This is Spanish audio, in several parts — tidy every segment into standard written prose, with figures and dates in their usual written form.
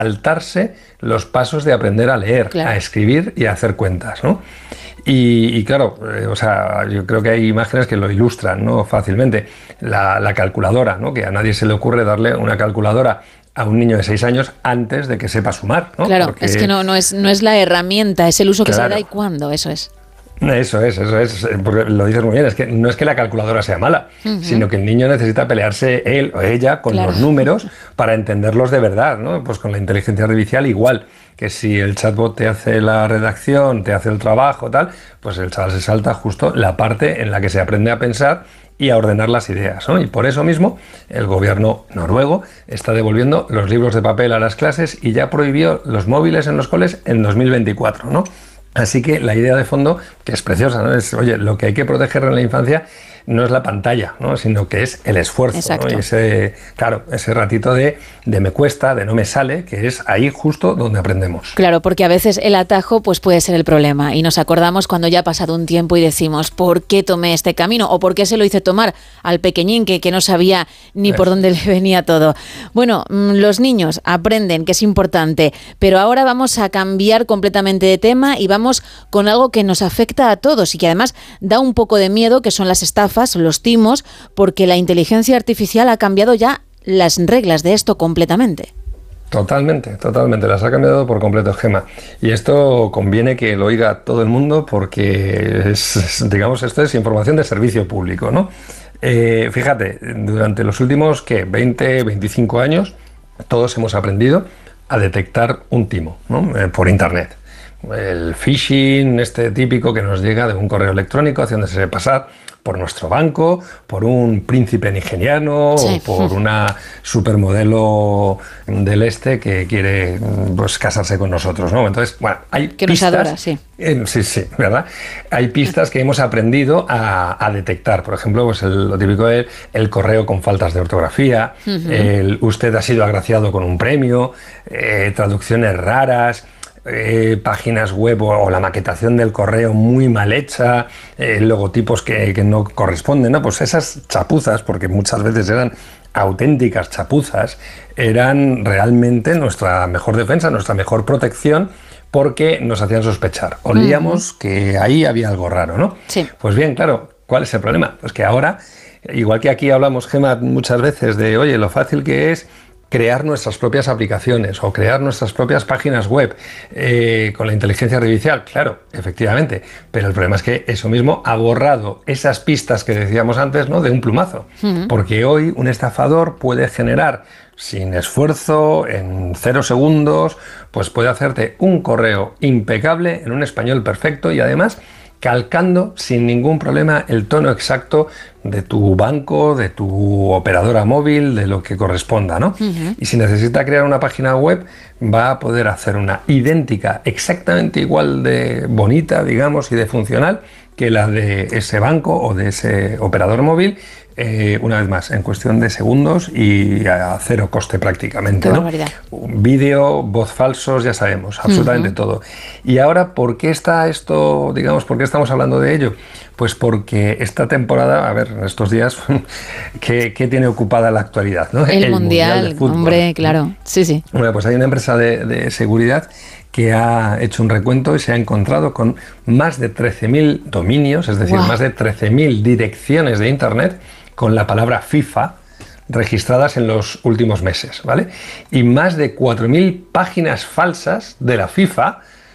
saltarse los pasos de aprender a leer, Claro. a escribir y a hacer cuentas, ¿no? Y claro, o sea, yo creo que hay imágenes que lo ilustran, ¿no? Fácilmente. La calculadora, ¿no? Que a nadie se le ocurre darle una calculadora a un niño de 6 años antes de que sepa sumar, ¿no? Claro, Porque, es que no es la herramienta, es el uso que se le da claro, y cuándo, eso es. eso es, porque lo dices muy bien, es que no es que la calculadora sea mala, sino que el niño necesita pelearse él o ella con Claro. los números para entenderlos de verdad, ¿no? Pues con la inteligencia artificial igual, que si el chatbot te hace la redacción, te hace el trabajo, tal, pues el chaval se salta justo la parte en la que se aprende a pensar y a ordenar las ideas, ¿no? Y por eso mismo el gobierno noruego está devolviendo los libros de papel a las clases y ya prohibió los móviles en los coles en 2024, ¿no? Así que la idea de fondo, que es preciosa, ¿no? Es, oye, lo que hay que proteger en la infancia no es la pantalla, ¿no? Sino que es el esfuerzo, Exacto. ¿no? Y ese ratito de me cuesta, de no me sale, que es ahí justo donde aprendemos. Claro, porque a veces el atajo pues puede ser el problema y nos acordamos cuando ya ha pasado un tiempo y decimos ¿por qué tomé este camino? O ¿por qué se lo hice tomar al pequeñín que no sabía ni por dónde le venía todo? Bueno, los niños aprenden, que es importante, pero ahora vamos a cambiar completamente de tema y vamos con algo que nos afecta a todos y que además da un poco de miedo, que son las estafas, los timos, porque la inteligencia artificial ha cambiado ya las reglas de esto completamente. Totalmente, las ha cambiado por completo, Gema. Y esto conviene que lo oiga todo el mundo porque digamos, esto es información de servicio público, ¿no? Fíjate, durante los últimos, 20, 25 años, todos hemos aprendido a detectar un timo, ¿no? Por Internet. El phishing, este típico que nos llega de un correo electrónico haciéndose pasar por nuestro banco, por un príncipe nigeriano, Sí. o por una supermodelo del este que quiere pues casarse con nosotros, ¿no? Entonces, bueno, hay Que nos pistas, adora, sí. sí, ¿verdad? Hay pistas que hemos aprendido a detectar. Por ejemplo, pues lo típico es el correo con faltas de ortografía, el usted ha sido agraciado con un premio, traducciones raras, páginas web o la maquetación del correo muy mal hecha, logotipos que no corresponden, ¿no? Pues esas chapuzas, porque muchas veces eran auténticas chapuzas, eran realmente nuestra mejor defensa, nuestra mejor protección, porque nos hacían sospechar. Olíamos que ahí había algo raro, ¿no? Sí. Pues bien, claro, ¿cuál es el problema? Pues que ahora, igual que aquí hablamos, Gema, muchas veces de, oye, lo fácil que es crear nuestras propias aplicaciones o crear nuestras propias páginas web con la inteligencia artificial, claro, efectivamente, pero el problema es que eso mismo ha borrado esas pistas que decíamos antes, ¿no? De un plumazo, porque hoy un estafador puede generar sin esfuerzo, en 0 segundos, pues puede hacerte un correo impecable en un español perfecto y además calcando sin ningún problema el tono exacto de tu banco, de tu operadora móvil, de lo que corresponda, ¿no? Y si necesita crear una página web, va a poder hacer una idéntica, exactamente igual de bonita, digamos, y de funcional que la de ese banco o de ese operador móvil, una vez más, en cuestión de segundos y a 0 coste prácticamente, Qué ¿no? barbaridad. Vídeo, voz falsos, ya sabemos, absolutamente todo. Y ahora, ¿por qué está esto, digamos, por qué estamos hablando de ello? Pues porque esta temporada, a ver, estos días, ¿qué tiene ocupada la actualidad, ¿no? El Mundial Mundial, de Fútbol. hombre, claro, sí. Bueno, pues hay una empresa de seguridad que ha hecho un recuento y se ha encontrado con más de 13.000 dominios, es decir, Wow. más de 13.000 direcciones de Internet con la palabra FIFA registradas en los últimos meses, ¿vale? Y más de 4.000 páginas falsas de la FIFA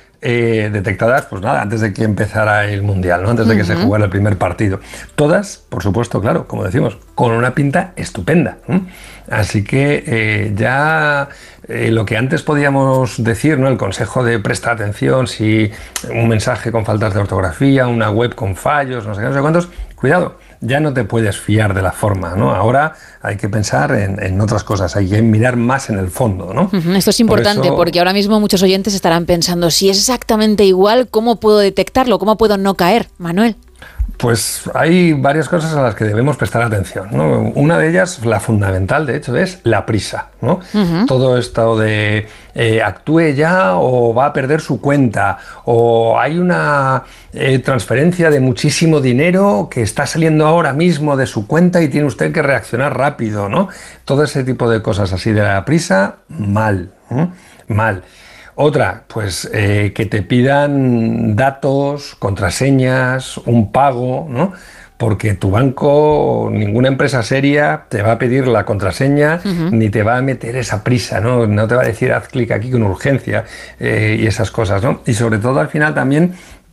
detectadas, pues nada, antes de que empezara el Mundial, ¿no? Antes de que se jugara el primer partido. Todas, por supuesto, claro, como decimos, con una pinta estupenda. Así que ya lo que antes podíamos decir, ¿no? El consejo de prestar atención si un mensaje con faltas de ortografía, una web con fallos, no sé cuántos, cuidado, ya no te puedes fiar de la forma, ¿no? Ahora hay que pensar en otras cosas, hay que mirar más en el fondo, ¿no? Esto es importante porque ahora mismo muchos oyentes estarán pensando, si es exactamente igual, ¿cómo puedo detectarlo? ¿Cómo puedo no caer, Manuel? Pues hay varias cosas a las que debemos prestar atención, ¿no? Una de ellas, la fundamental, de hecho, es la prisa, ¿no? Todo esto de actúe ya o va a perder su cuenta, o hay una transferencia de muchísimo dinero que está saliendo ahora mismo de su cuenta y tiene usted que reaccionar rápido, ¿no? Todo ese tipo de cosas así de la prisa, mal. mal. Otra, pues que te pidan datos, contraseñas, un pago, ¿no? Porque tu banco, ninguna empresa seria te va a pedir la contraseña ni te va a meter esa prisa, ¿no? No te va a decir haz clic aquí con urgencia y esas cosas, ¿no? Y sobre todo al final también,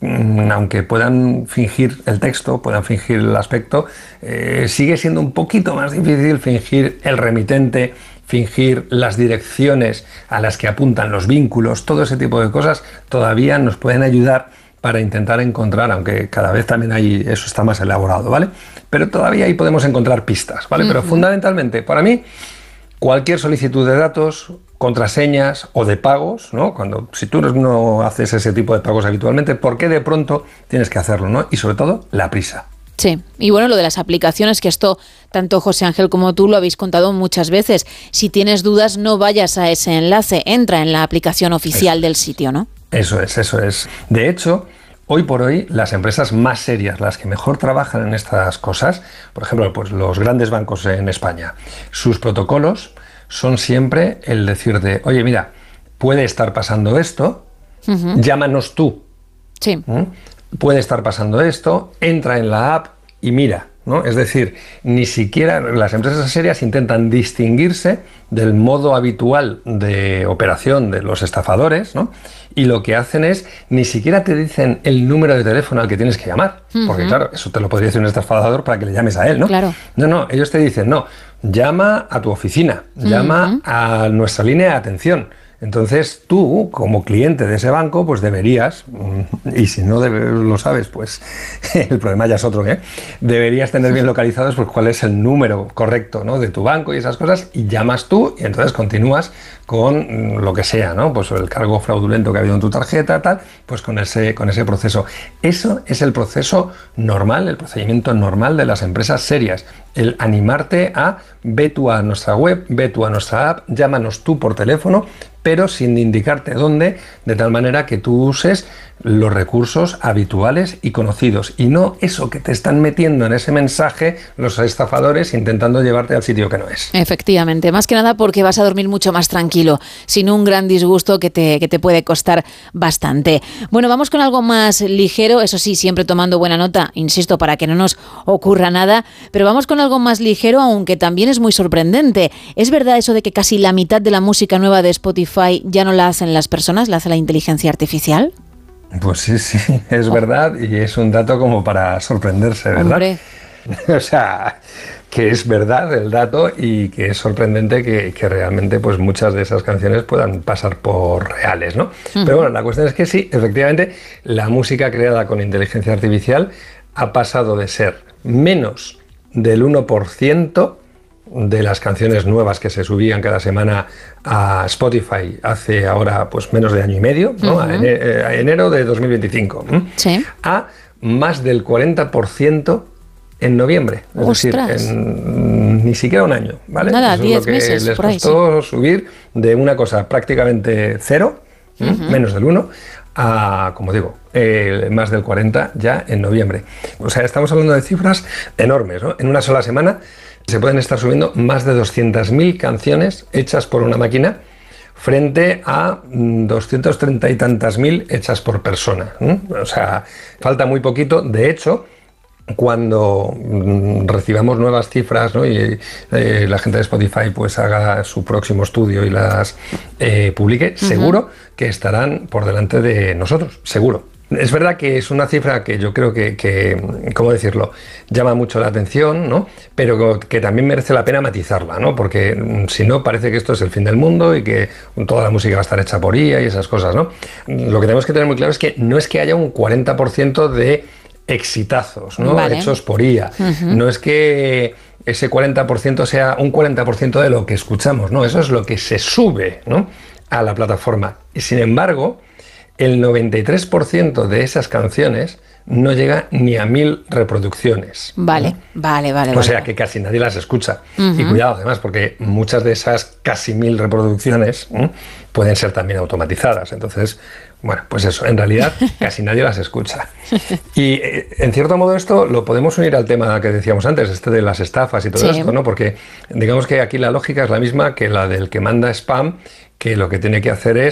aunque puedan fingir el texto, puedan fingir el aspecto, sigue siendo un poquito más difícil fingir el remitente, fingir las direcciones a las que apuntan los vínculos, todo ese tipo de cosas todavía nos pueden ayudar para intentar encontrar, aunque cada vez también eso está más elaborado, ¿vale? Pero todavía ahí podemos encontrar pistas, ¿vale? Pero fundamentalmente, para mí, cualquier solicitud de datos, contraseñas o de pagos, ¿no? Si tú no haces ese tipo de pagos habitualmente, ¿por qué de pronto tienes que hacerlo, ¿no? Y sobre todo, la prisa. Sí, y bueno, lo de las aplicaciones, que esto tanto José Ángel como tú lo habéis contado muchas veces. Si tienes dudas, no vayas a ese enlace, entra en la aplicación oficial del sitio, ¿no? Eso es. De hecho, hoy por hoy, las empresas más serias, las que mejor trabajan en estas cosas, por ejemplo, pues los grandes bancos en España, sus protocolos son siempre el decirte, oye, mira, puede estar pasando esto, llámanos tú. Sí. Puede estar pasando esto, entra en la app y mira, ¿no? Es decir, ni siquiera las empresas serias intentan distinguirse del modo habitual de operación de los estafadores, ¿no? Y lo que hacen es, ni siquiera te dicen el número de teléfono al que tienes que llamar, porque claro, eso te lo podría decir un estafador para que le llames a él, ¿no? Claro. No, ellos te dicen, no, llama a tu oficina, llama a nuestra línea de atención. Entonces tú, como cliente de ese banco, pues deberías, y si no lo sabes, pues el problema ya es otro, ¿eh? Deberías tener bien localizados pues cuál es el número correcto, ¿no? De tu banco y esas cosas, y llamas tú y entonces continúas con lo que sea, ¿no? Pues el cargo fraudulento que ha habido en tu tarjeta, tal, pues con ese proceso. Eso es el proceso normal, el procedimiento normal de las empresas serias. El animarte a ve tú a nuestra web, ve tú a nuestra app, llámanos tú por teléfono, pero sin indicarte dónde, de tal manera que tú uses los recursos habituales y conocidos, y no eso que te están metiendo en ese mensaje los estafadores intentando llevarte al sitio que no es. Efectivamente, más que nada porque vas a dormir mucho más tranquilo, sin un gran disgusto que te puede costar bastante. Bueno, vamos con algo más ligero, eso sí, siempre tomando buena nota, insisto, para que no nos ocurra nada, pero vamos con algo más ligero, aunque también es muy sorprendente. ¿Es verdad eso de que casi la mitad de la música nueva de Spotify ya no la hacen las personas, la hace la inteligencia artificial? Pues sí, es verdad, y es un dato como para sorprenderse, ¿verdad? Hombre. O sea, que es verdad el dato y que es sorprendente que realmente pues muchas de esas canciones puedan pasar por reales, ¿no? Pero bueno, la cuestión es que sí, efectivamente, la música creada con inteligencia artificial ha pasado de ser menos del 1% de las canciones nuevas que se subían cada semana a Spotify hace ahora pues menos de año y medio, ¿no? A enero de 2025, ¿sí? A más del 40% en noviembre, es decir, en ni siquiera un año, ¿vale? Nada, eso 10 es lo que meses, les por ahí, costó subir de una cosa prácticamente cero, menos del 1, a, como digo, más del 40 ya en noviembre. O sea, estamos hablando de cifras enormes, ¿no? En una sola semana se pueden estar subiendo más de 200.000 canciones hechas por una máquina frente a 230 y tantas mil hechas por persona. O sea, falta muy poquito. De hecho, cuando recibamos nuevas cifras, ¿no? Y la gente de Spotify pues haga su próximo estudio y las publique, seguro que estarán por delante de nosotros, seguro. Es verdad que es una cifra que yo creo que ¿cómo decirlo?, llama mucho la atención, ¿no? Pero que también merece la pena matizarla, ¿no? Porque si no, parece que esto es el fin del mundo y que toda la música va a estar hecha por IA y esas cosas, ¿no? Lo que tenemos que tener muy claro es que no es que haya un 40% de exitazos, ¿no? Vale. Hechos por IA. No es que ese 40% sea un 40% de lo que escuchamos, ¿no? Eso es lo que se sube, ¿no?, a la plataforma. Y sin embargo, el 93% de esas canciones no llega ni a 1.000 reproducciones. Vale. O sea que casi nadie las escucha. Y cuidado además, porque muchas de esas casi 1.000 reproducciones pueden ser también automatizadas. Entonces, bueno, pues eso, en realidad casi nadie las escucha. Y en cierto modo esto lo podemos unir al tema que decíamos antes, de las estafas y todo esto, ¿no? Porque digamos que aquí la lógica es la misma que la del que manda spam, que lo que tiene que hacer es